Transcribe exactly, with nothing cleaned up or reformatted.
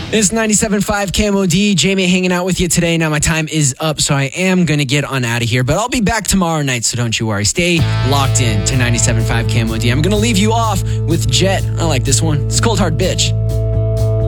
It's ninety-seven point five K M O D. Jamie hanging out with you today. Now my time is up, so I am going to get on out of here. But I'll be back tomorrow night, so don't you worry. Stay locked in to ninety-seven point five K M O D. I'm going to leave you off with Jet. I like this one. It's Cold Hard Bitch.